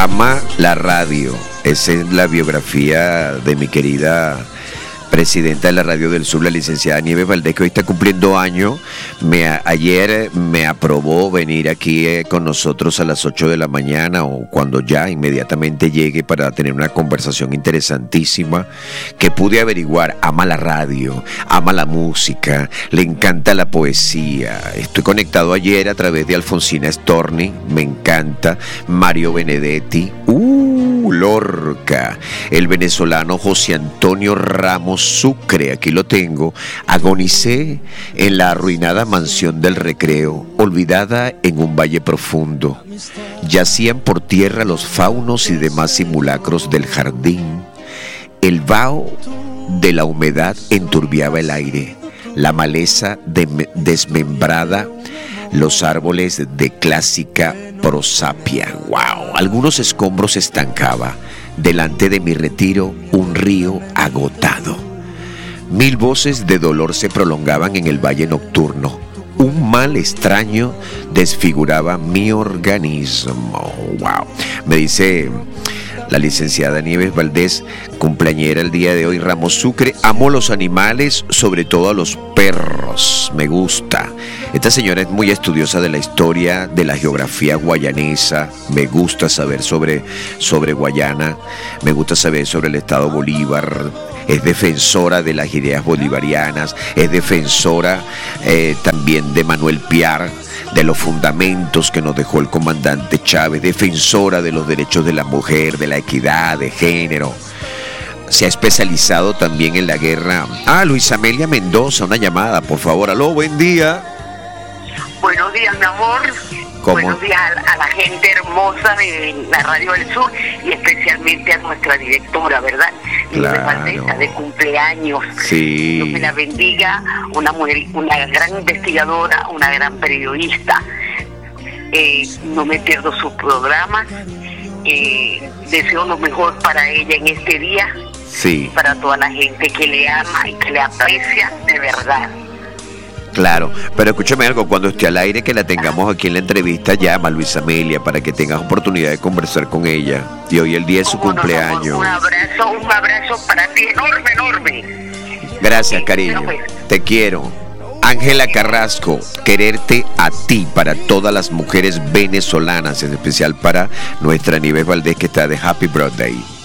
ama la radio. Esa es la biografía de mi querida presidenta de la Radio del Sur, la licenciada Nieves Valdés, que hoy está cumpliendo año. Ayer me aprobó venir aquí con nosotros a las 8 de la mañana o cuando ya inmediatamente llegue para tener una conversación interesantísima que pude averiguar. Ama la radio, ama la música, le encanta la poesía. Estoy conectado ayer a través de Alfonsina Storni, me encanta. Mario Benedetti, Lorca, el venezolano José Antonio Ramos Sucre, aquí lo tengo. Agonicé en la arruinada mansión del Recreo, olvidada en un valle profundo. Yacían por tierra los faunos y demás simulacros del jardín. El vaho de la humedad enturbiaba el aire, la maleza desmembrada, los árboles de clásica prosapia. ¡Wow! Algunos escombros estancaba. Delante de mi retiro, un río agotado. 1000 voces de dolor se prolongaban en el valle nocturno. Un mal extraño desfiguraba mi organismo. ¡Wow! Me dice la licenciada Nieves Valdés, cumpleañera el día de hoy, Ramos Sucre. Amo los animales, sobre todo a los perros. Me gusta. Esta señora es muy estudiosa de la historia, de la geografía guayanesa. Me gusta saber sobre Guayana. Me gusta saber sobre el Estado Bolívar. Es defensora de las ideas bolivarianas. Es defensora también de Manuel Piar, de los fundamentos que nos dejó el comandante Chávez. Defensora de los derechos de la mujer, de la equidad de género. Se ha especializado también en la guerra. Luisa Amelia Mendoza, una llamada, por favor. Aló, buen día. Buenos días, mi amor. ¿Cómo? Buenos días a la gente hermosa de la Radio del Sur y especialmente a nuestra directora, ¿verdad? Claro. Valdés, de cumpleaños. Sí. Dios me la bendiga, una mujer, una gran investigadora, una gran periodista. No me pierdo sus programas. Deseo lo mejor para ella en este día. Sí. Y para toda la gente que le ama y que le aprecia de verdad. Claro, pero escúchame algo, cuando esté al aire que la tengamos aquí en la entrevista, llama a Luisa Amelia para que tengas oportunidad de conversar con ella. Y hoy el día es su cumpleaños. No, un abrazo para ti enorme. Gracias, cariño. Te quiero. Ángela Carrasco, quererte a ti, para todas las mujeres venezolanas, en especial para nuestra Nieves Valdés, que está de Happy Birthday.